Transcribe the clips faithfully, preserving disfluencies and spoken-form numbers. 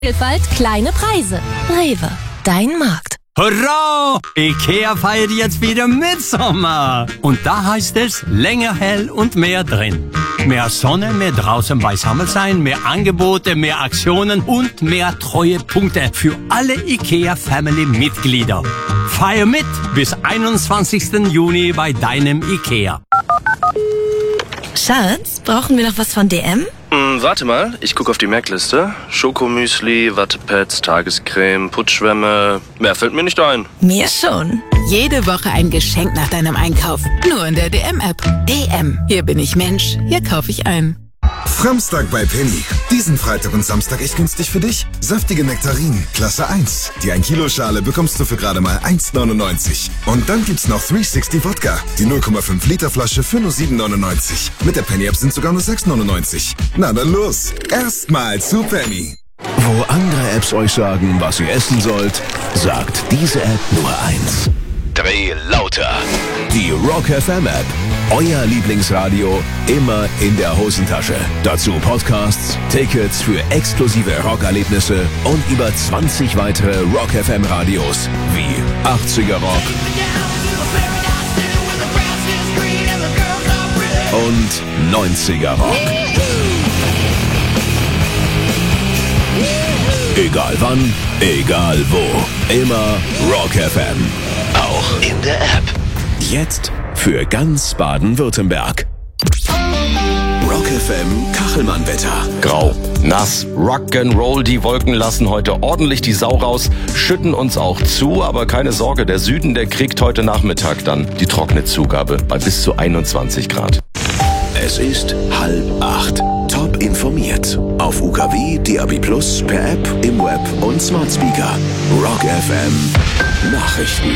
Vielfalt, kleine Preise. Rewe, dein Markt. Hurra! IKEA feiert jetzt wieder Mitsommer. Und da heißt es länger hell und mehr drin. Mehr Sonne, mehr draußen beisammen sein, mehr Angebote, mehr Aktionen und mehr Treuepunkte für alle IKEA-Family-Mitglieder. Feier mit bis einundzwanzigsten Juni bei deinem IKEA. Schatz, brauchen wir noch was von D M? Hm, warte mal, ich gucke auf die Merkliste. Schokomüsli, Wattepads, Tagescreme, Putzschwämme. Mehr fällt mir nicht ein. Mir schon. Jede Woche ein Geschenk nach deinem Einkauf. Nur in der D M-App. D M. Hier bin ich Mensch. Hier kaufe ich ein. Samstag bei Penny. Diesen Freitag und Samstag echt günstig für dich. Saftige Nektarinen, Klasse eins. Die ein Kilo Schale bekommst du für gerade mal eins neunundneunzig. Und dann gibt's noch dreihundertsechzig Wodka. Die null Komma fünf Liter Flasche für nur sieben neunundneunzig. Mit der Penny App sind sogar nur sechs neunundneunzig. Na dann los. Erstmal zu Penny. Wo andere Apps euch sagen, was ihr essen sollt, sagt diese App nur eins. Dreh lauter. Die Rock F M App. Euer Lieblingsradio immer in der Hosentasche. Dazu Podcasts, Tickets für exklusive Rockerlebnisse und über zwanzig weitere Rock F M Radios wie achtziger Rock und neunziger Rock. Egal wann, egal wo. Immer Rock F M. Auch in der App. Jetzt für ganz Baden-Württemberg. Rock F M Kachelmann-Wetter. Grau, nass, Rock'n'Roll. Die Wolken lassen heute ordentlich die Sau raus, schütten uns auch zu, aber keine Sorge, der Süden, der kriegt heute Nachmittag dann die trockene Zugabe bei bis zu einundzwanzig Grad. Es ist halb acht. Top informiert. Auf U K W, D A B Plus, per App, im Web und Smart Speaker. Rock F M Nachrichten.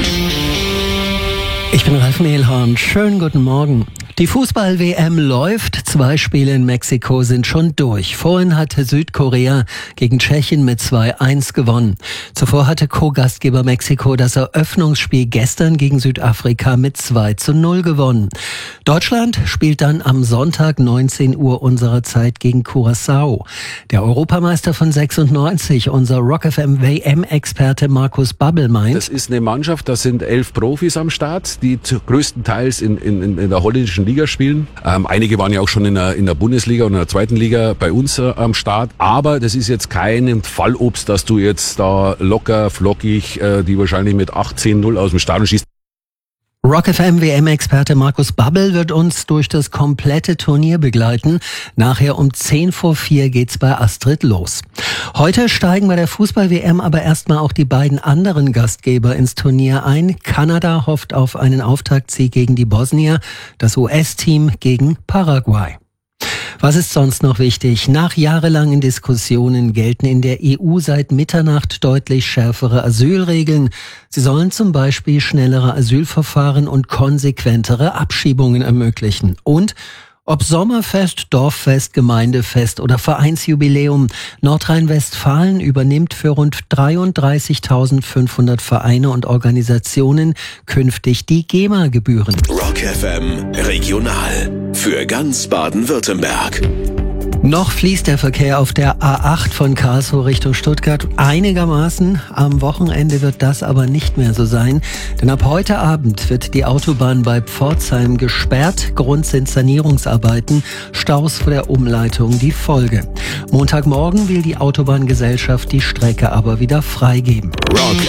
Ich bin Ralf Mehlhorn. Schönen guten Morgen. Die Fußball-W M läuft. Zwei Spiele in Mexiko sind schon durch. Vorhin hatte Südkorea gegen Tschechien mit zwei eins gewonnen. Zuvor hatte Co-Gastgeber Mexiko das Eröffnungsspiel gestern gegen Südafrika mit zwei zu null gewonnen. Deutschland spielt dann am Sonntag neunzehn Uhr unserer Zeit gegen Curaçao. Der Europameister von sechsundneunzig, unser Rock F M W M-Experte Markus Babbel meint: Das ist eine Mannschaft, da sind elf Profis am Start, die größtenteils in, in, in der holländischen Liga spielen. Ähm, einige waren ja auch schon in der, in der Bundesliga und in der zweiten Liga bei uns äh, am Start. Aber das ist jetzt kein Fallobst, dass du jetzt da locker, flockig, äh, die wahrscheinlich mit achtzehn null aus dem Stadion schießt. Rock F M W M-Experte Markus Babbel wird uns durch das komplette Turnier begleiten. Nachher um zehn vor vier geht's bei Astrid los. Heute steigen bei der Fußball-W M aber erstmal auch die beiden anderen Gastgeber ins Turnier ein. Kanada hofft auf einen Auftaktsieg gegen die Bosnier, das U S-Team gegen Paraguay. Was ist sonst noch wichtig? Nach jahrelangen Diskussionen gelten in der E U seit Mitternacht deutlich schärfere Asylregeln. Sie sollen zum Beispiel schnellere Asylverfahren und konsequentere Abschiebungen ermöglichen. Und ob Sommerfest, Dorffest, Gemeindefest oder Vereinsjubiläum, Nordrhein-Westfalen übernimmt für rund dreiunddreißigtausendfünfhundert Vereine und Organisationen künftig die GEMA-Gebühren. Rock F M Regional. Für ganz Baden-Württemberg. Noch fließt der Verkehr auf der A acht von Karlsruhe Richtung Stuttgart einigermaßen. Am Wochenende wird das aber nicht mehr so sein, denn ab heute Abend wird die Autobahn bei Pforzheim gesperrt. Grund sind Sanierungsarbeiten, Staus vor der Umleitung die Folge. Montagmorgen will die Autobahngesellschaft die Strecke aber wieder freigeben. Rock